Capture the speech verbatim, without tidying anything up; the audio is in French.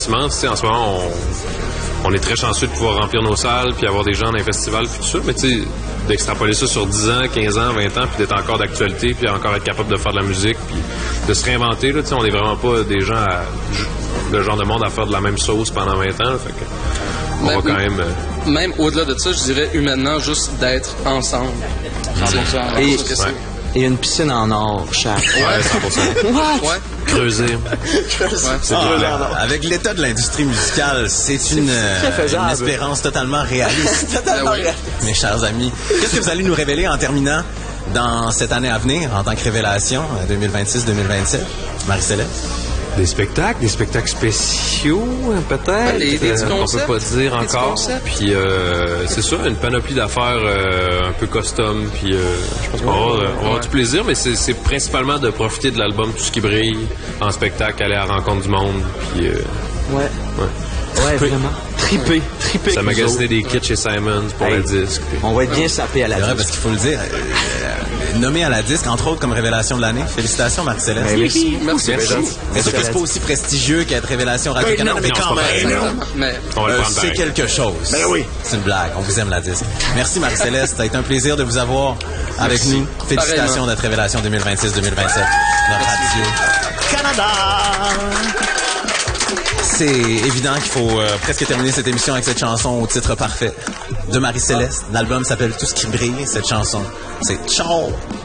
Tu sais, en ce moment, on, on est très chanceux de pouvoir remplir nos salles, puis avoir des gens dans les festivals, puis tout ça, mais tu sais, d'extrapoler ça sur dix ans, quinze ans, vingt ans, puis d'être encore d'actualité, puis encore être capable de faire de la musique, puis de se réinventer, là, tu sais, on n'est vraiment pas des gens, à, le genre de monde à faire de la même sauce pendant vingt ans, là, fait que on même, va quand même... Euh... Même au-delà de ça, je dirais humainement, juste d'être ensemble. cent pour cent. Et, ouais. Et une piscine en or, chaque. Ouais, cent pour cent. What? Ouais. Creuser. Creuser. Ouais. C'est ah, avec l'état de l'industrie musicale, c'est une, euh, une espérance totalement réaliste. Totalement oui. réaliste. Mes chers amis, qu'est-ce que vous allez nous révéler en terminant dans cette année à venir en tant que révélation deux mille vingt-six deux mille vingt-sept? Marie-Céleste? Des spectacles, des spectacles spéciaux, peut-être. Des, des euh, on peut pas dire des encore. Puis euh, c'est ça, une panoplie d'affaires euh, un peu custom. Puis euh, je pense qu'on va avoir, on va avoir du plaisir, mais c'est, c'est principalement de profiter de l'album Tout ce qui brille en spectacle, aller à la rencontre du monde. Puis euh, ouais. ouais. Ouais, vraiment. Triper, triper. Ça magasiner des kits chez Simons pour hey, le disque. Puis... On va être bien sapé à la disque. disque. Parce qu'il faut le dire, euh, nommé à la disque, entre autres comme révélation de l'année. Félicitations, Marie-Céleste. Ben, merci. Merci. Merci. C'est sûr que c'est pas aussi prestigieux qu'être révélation Radio-Canada, mais quand même, mais on va euh, le c'est quelque chose. Ben oui. C'est une blague. On vous aime la disque. Merci, Marie-Céleste. Ça a été un plaisir de vous avoir avec merci. nous. Félicitations d'être révélation deux mille vingt-six deux mille vingt-sept. Notre radio Canada. C'est évident qu'il faut euh, presque terminer cette émission avec cette chanson au titre parfait de Marie-Céleste. L'album s'appelle Tout ce qui brille. Cette chanson, c'est Ciao!